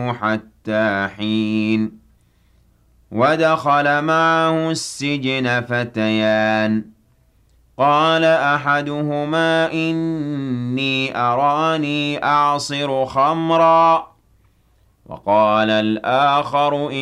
حتى حين ودخل معه السجن فتيان قال أحدهما إني أراني أعصر خمرا وقال الآخر